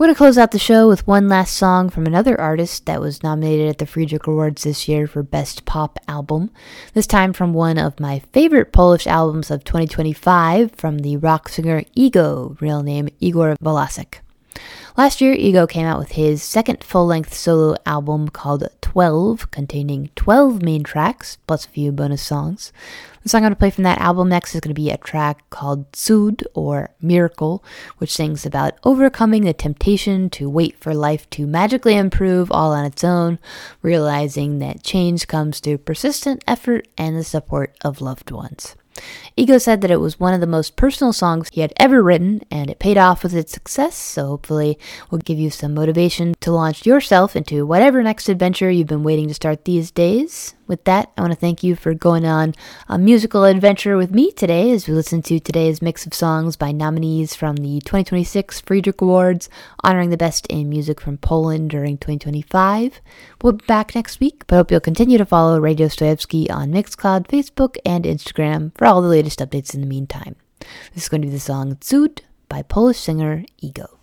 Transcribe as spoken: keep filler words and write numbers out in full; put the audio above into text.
We're going to close out the show with one last song from another artist that was nominated at the Friedrich Awards this year for Best Pop Album. This time from one of my favorite Polish albums of twenty twenty-five from the rock singer Ego, real name Igor Wałaszek. Last year, Ego came out with his second full-length solo album called twelve, containing twelve main tracks, plus a few bonus songs. The song I'm going to play from that album next is going to be a track called Cud, or Miracle, which sings about overcoming the temptation to wait for life to magically improve all on its own, realizing that change comes through persistent effort and the support of loved ones. Ego said that it was one of the most personal songs he had ever written, and it paid off with its success, so hopefully will give you some motivation to launch yourself into whatever next adventure you've been waiting to start these days. With that, I want to thank you for going on a musical adventure with me today as we listen to today's mix of songs by nominees from the twenty twenty-six Friedrich Awards, honoring the best in music from Poland during twenty twenty-five. We'll be back next week, but hope you'll continue to follow Radio Stojewski on Mixcloud, Facebook, and Instagram for all the latest updates in the meantime. This is going to be the song Cud by Polish singer Ego.